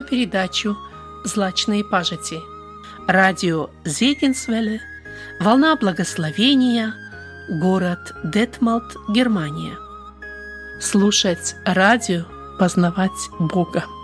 передачу «Злачные пажити». Радио Зегенсвелле, «Волна благословения», город Детмалт, Германия. Слушать радио, познавать Бога.